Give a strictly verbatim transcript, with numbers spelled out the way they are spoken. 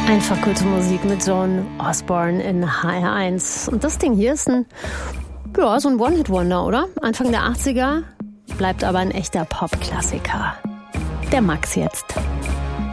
Einfach gute Musik mit Joan Osborne in H R eins. Und das Ding hier ist ein, ja, so ein One-Hit-Wonder, oder? Anfang der achtziger, bleibt aber ein echter Pop-Klassiker. Der Max jetzt.